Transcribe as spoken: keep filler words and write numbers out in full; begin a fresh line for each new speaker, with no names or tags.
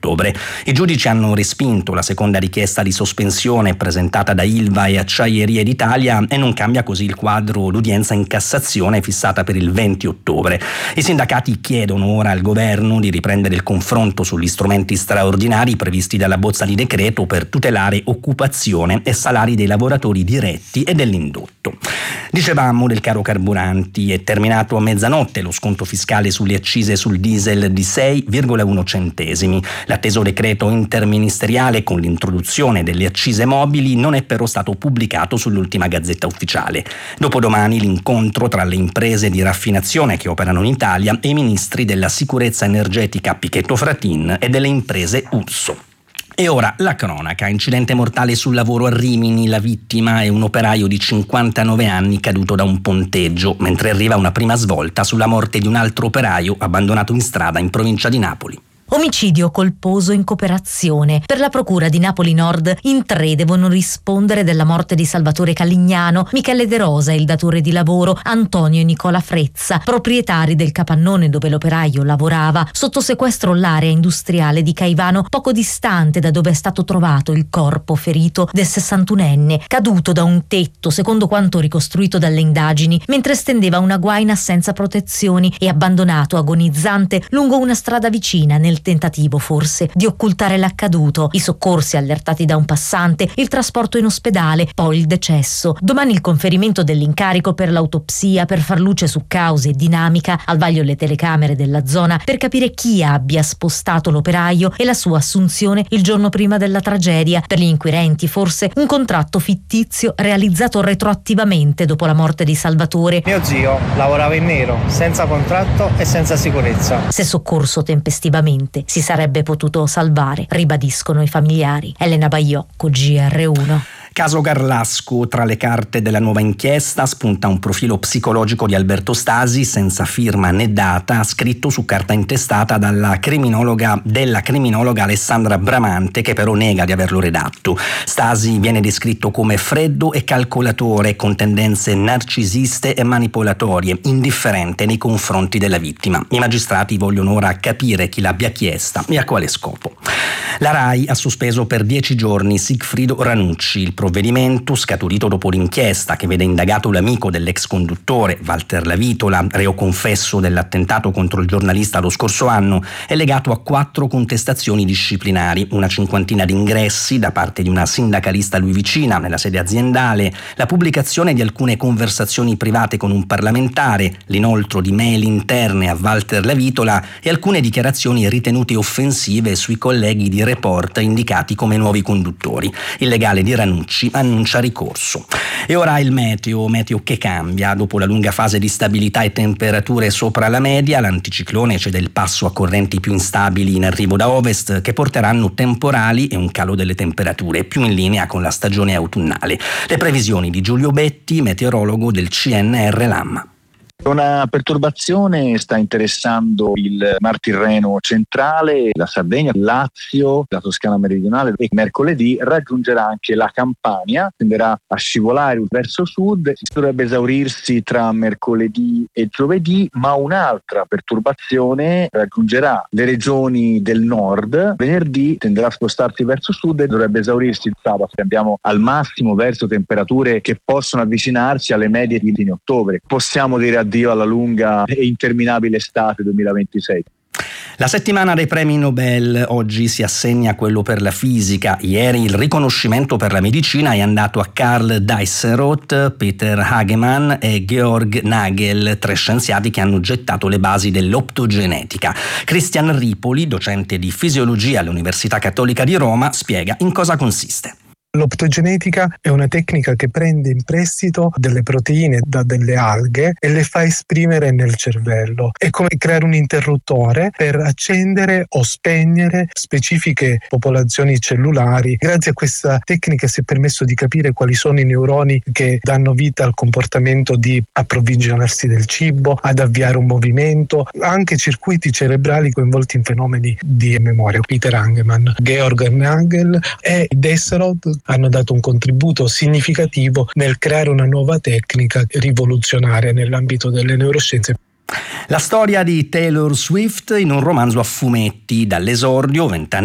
ottobre. I giudici hanno respinto la seconda richiesta di sospensione presentata da Ilva e Acciaierie d'Italia e non cambia così il quadro l'udienza in Cassazione fissata per il venti ottobre. I sindacati chiedono ora al governo di riprendere il confronto sugli strumenti straordinari previsti dalla bozza di decreto per tutelare occupazione e salari dei lavoratori diretti e dell'indotto. Dicevamo del caro carburanti, è terminato a mezzanotte lo sconto fiscale sulle accise sul diesel di sei virgola uno centesimi. L'atteso decreto interministeriale con l'introduzione delle accise mobili non è però stato pubblicato sull'ultima Gazzetta Ufficiale. Dopodomani l'incontro tra le imprese di raffinazione che operano in Italia e i ministri della sicurezza energetica Pichetto Fratin e delle imprese Urso. E ora la cronaca, incidente mortale sul lavoro a Rimini, la vittima è un operaio di cinquantanove anni caduto da un ponteggio, mentre arriva una prima svolta sulla morte di un altro operaio abbandonato in strada in provincia di Napoli.
Omicidio colposo in cooperazione. Per la procura di Napoli Nord, in tre devono rispondere della morte di Salvatore Calignano, Michele De Rosa, il datore di lavoro, Antonio e Nicola Frezza, proprietari del capannone dove l'operaio lavorava, sotto sequestro l'area industriale di Caivano, poco distante da dove è stato trovato il corpo ferito del sessantunenne, caduto da un tetto, secondo quanto ricostruito dalle indagini, mentre stendeva una guaina senza protezioni e abbandonato agonizzante lungo una strada vicina, nel tentativo forse di occultare l'accaduto. I soccorsi allertati da un passante, il trasporto in ospedale, poi il decesso. Domani il conferimento dell'incarico per l'autopsia per far luce su cause e dinamica, al vaglio le telecamere della zona per capire chi abbia spostato l'operaio e la sua assunzione il giorno prima della tragedia. Per gli inquirenti forse un contratto fittizio realizzato retroattivamente dopo la morte di Salvatore.
Mio zio lavorava in nero, senza contratto e senza sicurezza.
Se soccorso tempestivamente si sarebbe potuto salvare, ribadiscono i familiari. Elena Baiocco, G R uno.
Caso Garlasco, tra le carte della nuova inchiesta spunta un profilo psicologico di Alberto Stasi senza firma né data, scritto su carta intestata dalla criminologa della criminologa Alessandra Bramante, che però nega di averlo redatto. Stasi viene descritto come freddo e calcolatore, con tendenze narcisiste e manipolatorie, indifferente nei confronti della vittima. I magistrati vogliono ora capire chi l'abbia chiesta e a quale scopo. La RAI ha sospeso per dieci giorni Sigfrido Ranucci. Il provvedimento, scaturito dopo l'inchiesta che vede indagato l'amico dell'ex conduttore Walter Lavitola, reo confesso dell'attentato contro il giornalista lo scorso anno, è legato a quattro contestazioni disciplinari, una cinquantina di ingressi da parte di una sindacalista a lui vicina nella sede aziendale, la pubblicazione di alcune conversazioni private con un parlamentare, l'inoltro di mail interne a Walter Lavitola e alcune dichiarazioni ritenute offensive sui colleghi di Report indicati come nuovi conduttori. Il legale di Ranucci annuncia ricorso. E ora il meteo, meteo che cambia. Dopo la lunga fase di stabilità e temperature sopra la media, l'anticiclone cede il passo a correnti più instabili in arrivo da ovest che porteranno temporali e un calo delle temperature più in linea con la stagione autunnale. Le previsioni di Giulio Betti, meteorologo del C N R Lamma.
Una perturbazione sta interessando il Mar Tirreno centrale, la Sardegna, il Lazio, la Toscana meridionale e mercoledì raggiungerà anche la Campania, tenderà a scivolare verso sud, dovrebbe esaurirsi tra mercoledì e giovedì, ma un'altra perturbazione raggiungerà le regioni del nord, venerdì tenderà a spostarsi verso sud e dovrebbe esaurirsi il sabato. Andiamo al massimo verso temperature che possono avvicinarsi alle medie di fine ottobre. Possiamo dire addio alla lunga e interminabile estate duemilaventisei.
La settimana dei premi Nobel oggi si assegna quello per la fisica. Ieri il riconoscimento per la medicina è andato a Karl Deisseroth, Peter Hagemann e Georg Nagel, tre scienziati che hanno gettato le basi dell'optogenetica. Christian Ripoli, docente di fisiologia all'Università Cattolica di Roma, spiega in cosa consiste.
L'optogenetica è una tecnica che prende in prestito delle proteine da delle alghe e le fa esprimere nel cervello. È come creare un interruttore per accendere o spegnere specifiche popolazioni cellulari. Grazie a questa tecnica si è permesso di capire quali sono i neuroni che danno vita al comportamento di approvvigionarsi del cibo, ad avviare un movimento, anche circuiti cerebrali coinvolti in fenomeni di memoria. Peter Hagemann, Georg Nagel e Deisseroth hanno dato un contributo significativo nel creare una nuova tecnica rivoluzionaria nell'ambito delle neuroscienze.
La storia di Taylor Swift in un romanzo a fumetti, dall'esordio vent'anni